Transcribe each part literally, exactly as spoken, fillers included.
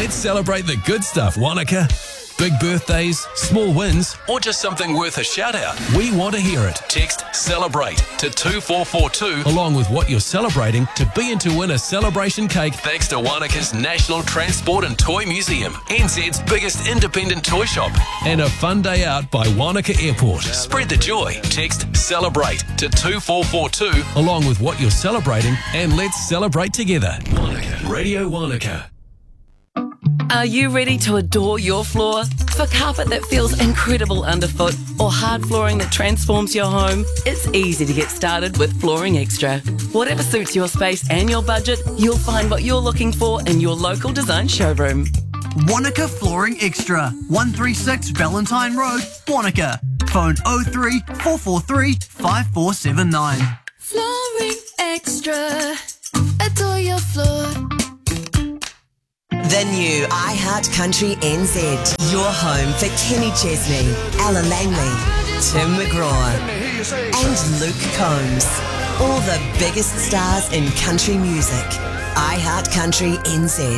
Let's celebrate the good stuff, Wanaka. Big birthdays, small wins, or just something worth a shout out. We want to hear it. Text CELEBRATE to two four four two along with what you're celebrating to be in to win a celebration cake thanks to Wanaka's National Transport and Toy Museum, N Z's biggest independent toy shop, and a fun day out by Wanaka Airport. Spread the joy. Text CELEBRATE to two four four two along with what you're celebrating and let's celebrate together. Wanaka. Radio Wanaka. Are you ready to adore your floor? For carpet that feels incredible underfoot or hard flooring that transforms your home? It's easy to get started with Flooring Extra. Whatever suits your space and your budget, you'll find what you're looking for in your local design showroom. Wanaka Flooring Extra, one thirty-six Valentine Road, Wanaka. Phone oh three, four four three, five four seven nine. Flooring Extra, adore your floor. The new iHeart Country N Z. Your home for Kenny Chesney, Ella Langley, Tim McGraw, and Luke Combs. All the biggest stars in country music. iHeart Country N Z.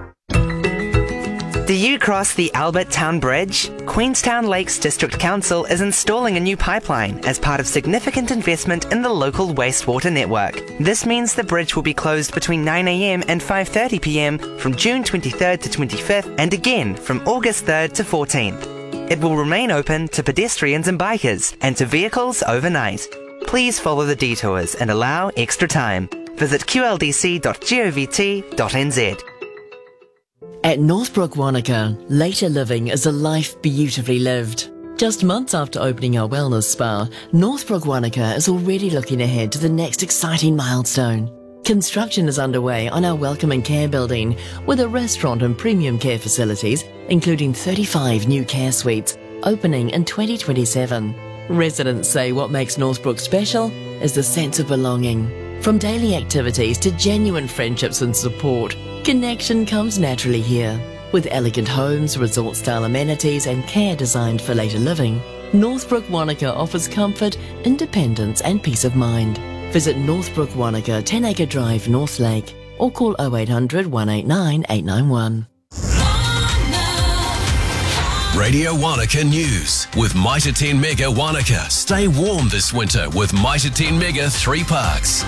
Do you cross the Albert Town Bridge? Queenstown Lakes District Council is installing a new pipeline as part of significant investment in the local wastewater network. This means the bridge will be closed between nine a.m. and five thirty p.m. from June twenty-third to twenty-fifth and again from August third to fourteenth. It will remain open to pedestrians and bikers and to vehicles overnight. Please follow the detours and allow extra time. Visit q l d c dot govt dot n z. At Northbrook Wanaka, later living is a life beautifully lived. Just months after opening our wellness spa, Northbrook Wanaka is already looking ahead to the next exciting milestone. Construction is underway on our Welcome and Care building with a restaurant and premium care facilities, including thirty-five new care suites, opening in twenty twenty-seven. Residents say what makes Northbrook special is the sense of belonging. From daily activities to genuine friendships and support, connection comes naturally here. With elegant homes, resort-style amenities and care designed for later living, Northbrook Wanaka offers comfort, independence and peace of mind. Visit Northbrook Wanaka, ten acre Drive, North Lake, or call oh eight hundred, one eight nine, eight nine one. Radio Wanaka News with Mitre ten Mega Wanaka. Stay warm this winter with Mitre ten Mega Three Parks.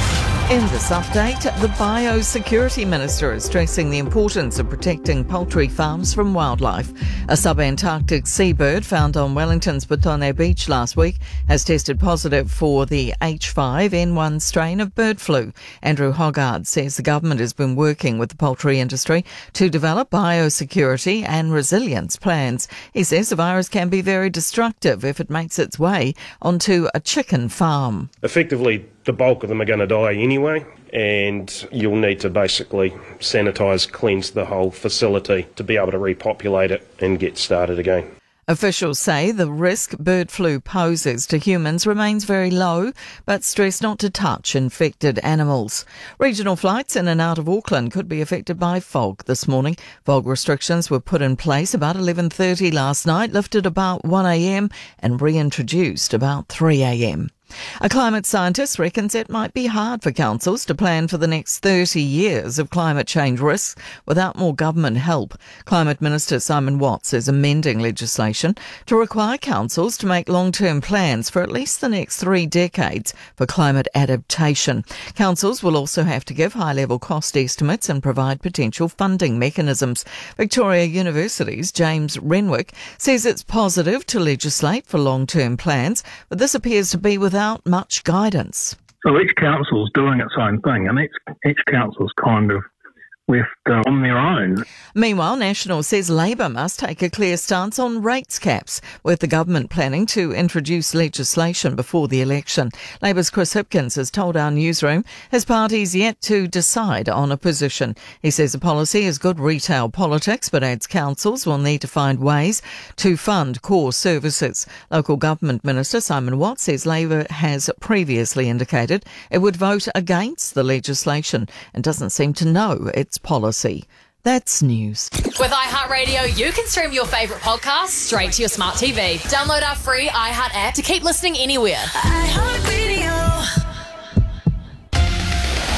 In this update, the Biosecurity Minister is stressing the importance of protecting poultry farms from wildlife. A sub-Antarctic seabird found on Wellington's Petone Beach last week has tested positive for the H five N one strain of bird flu. Andrew Hoggard says the government has been working with the poultry industry to develop biosecurity and resilience plans. He says the virus can be very destructive if it makes its way onto a chicken farm. Effectively, the bulk of them are going to die anyway, and you'll need to basically sanitise, cleanse the whole facility to be able to repopulate it and get started again. Officials say the risk bird flu poses to humans remains very low, but stress not to touch infected animals. Regional flights in and out of Auckland could be affected by fog this morning. Fog restrictions were put in place about eleven thirty last night, lifted about one a.m. and reintroduced about three a.m. A climate scientist reckons it might be hard for councils to plan for the next thirty years of climate change risks without more government help. Climate Minister Simon Watts is amending legislation to require councils to make long-term plans for at least the next three decades for climate adaptation. Councils will also have to give high-level cost estimates and provide potential funding mechanisms. Victoria University's James Renwick says it's positive to legislate for long-term plans, but this appears to be without much guidance. So each council's doing its own thing, and each, each council's kind of left uh, on their own. Meanwhile, National says Labor must take a clear stance on rates caps, with the government planning to introduce legislation before the election. Labor's Chris Hipkins has told our newsroom his party's yet to decide on a position. He says the policy is good retail politics, but adds councils will need to find ways to fund core services. Local Government Minister Simon Watts says Labor has previously indicated it would vote against the legislation and doesn't seem to know its policy. That's news. With iHeartRadio, you can stream your favourite podcasts straight to your smart T V. Download our free iHeart app to keep listening anywhere. iHeartRadio.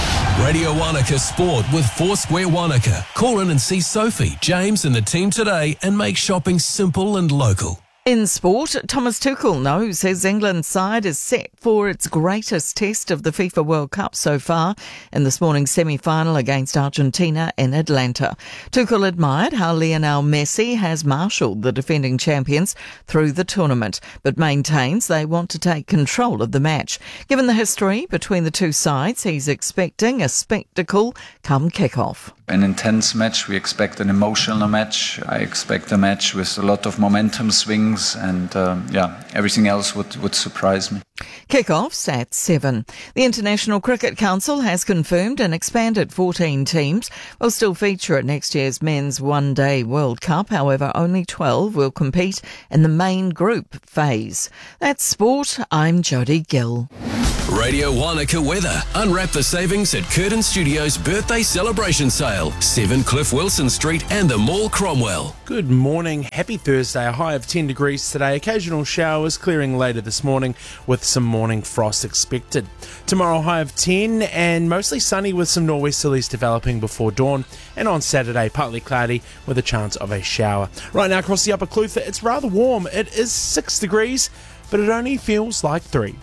Radio Wanaka Sport with Foursquare Wanaka. Call in and see Sophie, James and the team today and make shopping simple and local. In sport, Thomas Tuchel knows his England side is set for its greatest test of the FIFA World Cup so far in this morning's semi-final against Argentina in Atlanta. Tuchel admired how Lionel Messi has marshalled the defending champions through the tournament, but maintains they want to take control of the match. Given the history between the two sides, he's expecting a spectacle come kick-off. An intense match. We expect an emotional match. I expect a match with a lot of momentum swings, and um, yeah, everything else would, would surprise me. Kick-offs at seven. The International Cricket Council has confirmed an expanded fourteen teams will still feature at next year's Men's One Day World Cup. However, only twelve will compete in the main group phase. That's sport. I'm Jodie Gill. Radio Wanaka weather. Unwrap the savings at Curtin Studios birthday celebration sale. seven Cliff Wilson Street and the Mall Cromwell. Good morning. Happy Thursday. A high of ten degrees today. Occasional showers clearing later this morning with some morning frost expected. Tomorrow high of ten and mostly sunny with some norwesterlies developing before dawn. And on Saturday partly cloudy with a chance of a shower. Right now across the Upper Clutha it's rather warm. It is six degrees but it only feels like three.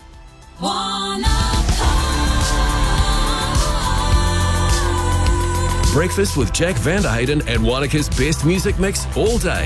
Breakfast with Jack Vanderhayden and Wanaka's best music mix all day.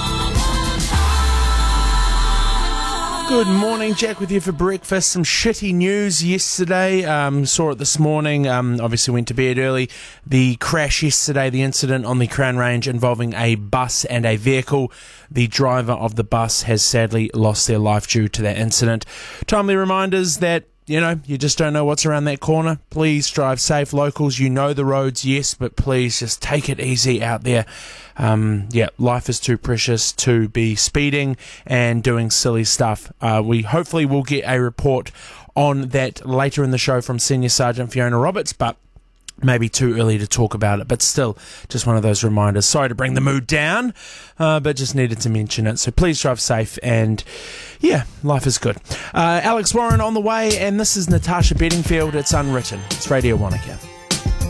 Good morning, Jack with you for breakfast. Some shitty news yesterday. Um, saw it this morning. Um, obviously went to bed early. The crash yesterday, the incident on the Crown Range involving a bus and a vehicle. The driver of the bus has sadly lost their life due to that incident. Timely reminders that, you know, you just don't know what's around that corner. Please drive safe. Locals, you know the roads, yes, but please just take it easy out there. Um, yeah, life is too precious to be speeding and doing silly stuff. Uh, we hopefully will get a report on that later in the show from Senior Sergeant Fiona Roberts, but maybe too early to talk about it, but still just one of those reminders. Sorry to bring the mood down, uh, but just needed to mention it. So please drive safe and yeah, life is good. Uh, Alex Warren on the way, and this is Natasha Bedingfield. It's Unwritten. It's Radio Wanaka.